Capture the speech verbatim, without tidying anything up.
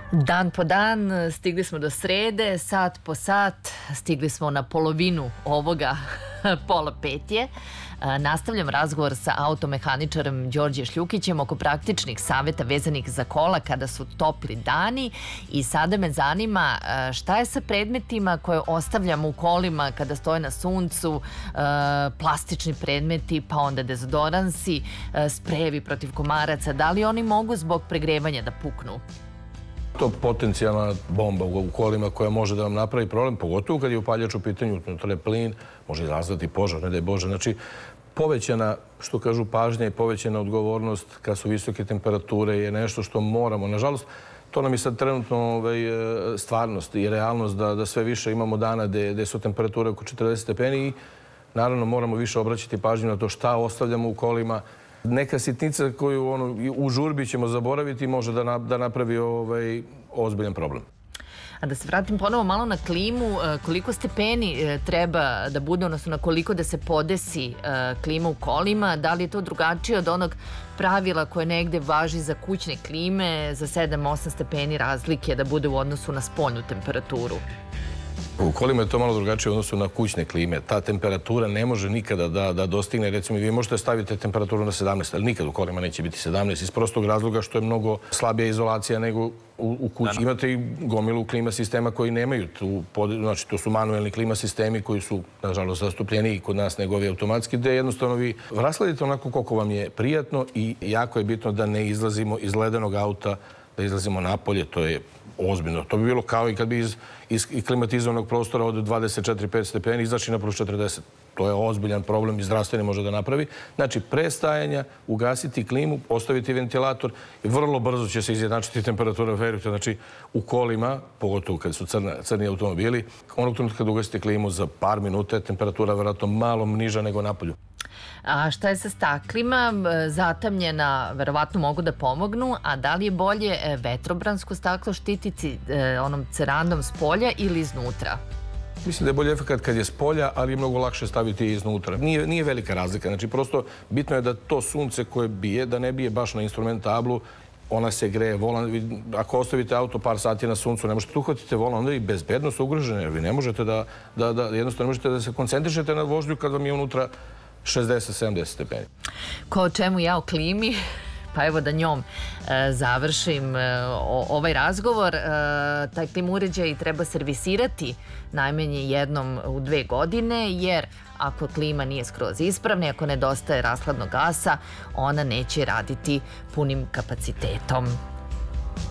Dan po dan stigli smo do srede, sat po sat stigli smo na polovinu ovoga, pola pet je. Nastavljam razgovor sa automehaničarem Đorđe Šljukićem oko praktičnih savjeta vezanih za kola kada su topli dani i sada me zanima šta je sa predmetima koje ostavljamo u kolima kada stoje na suncu, plastični predmeti, pa onda dezodoransi, sprejevi protiv komaraca, da li oni mogu zbog pregrevanja da puknu? To je potencijalna bomba u kolima koja može da vam napravi problem, pogotovo kad je upaljač u pitanju, to je plin, može izazvati požar, ne daj Bože. Znači, povećana, što kažu, pažnja i povećana odgovornost kad su visoke temperature je nešto što moramo. Nažalost, to nam je sad trenutno stvarnost i realnost da sve više imamo dana gde su temperature oko četrdeset stepeni i naravno moramo više obraćati pažnju na to šta ostavljamo u kolima. Neka sitnica koju u žurbi ćemo zaboraviti može da napravi ozbiljan problem. A da se vratim ponovo malo na klimu, koliko stepeni treba da bude, odnosno na koliko da se podesi klima u kolima, da li je to drugačije od onog pravila koje negde važi za kućne klime, za sedam osam stepeni razlike da bude u odnosu na spoljnu temperaturu? U kolima je to malo drugačije u odnosu na kućne klime. Ta temperatura ne može nikada da dostigne, recimo vi možete staviti temperaturu na sedamnaest, ali nikad u kolima neće biti sedamnaest iz prostog razloga što je mnogo slabija izolacija nego u kući. Imate i gomilu klima sistema koji nemaju tu, znači to su manuelni klima sistemi koji su, nažalost, zastupljeniji kod nas nego ovi automatski, gde jednostavno vi rasladite onako koliko vam je prijatno i jako je bitno da ne izlazimo iz ledenog auta, da izlazimo napolje, to je ozbiljno. To bi bilo kao i kad bi iz klimatizovanog prostora od dvadeset četiri do pet stepeni izašli na plus četrdeset. To je ozbiljan problem i zdravstveni može da napravi. Znači, pre stajanja ugasiti klimu, postaviti ventilator i vrlo brzo će se izjednačiti temperatura, verujte. Znači, u kolima, pogotovo kad su crni automobili, onog trenutka kad ugasite klimu za par minuta, temperatura je vjerojatno malo niža nego napolju. A šta je sa staklima? Zatamnjena verovatno mogu da pomognu, a da li je bolje vetrobransko staklo štititi onom cerandom s polja ili iznutra? Mislim da je bolji efekt kad je s polja, ali je mnogo lakše staviti iznutra. Nije velika razlika. Znači, prosto bitno je da to sunce koje bije, da ne bije baš na instrument tablu, ona se greje, volan. Ako ostavite auto par sati na suncu, ne možete uhvatiti volan, onda je i bezbednost ugrožena, jer vi ne možete da, jednostavno ne možete da se koncentrišete na vožnju kad vam je unutra šezdeset sedamdeset stepeni. Ko o čemu ja o klimi, pa evo da njom završim ovaj razgovor. Taj klim uređaj treba servisirati najmanje jednom u dve godine, jer ako klima nije skroz ispravna, ako nedostaje rashladnog gasa, ona neće raditi punim kapacitetom.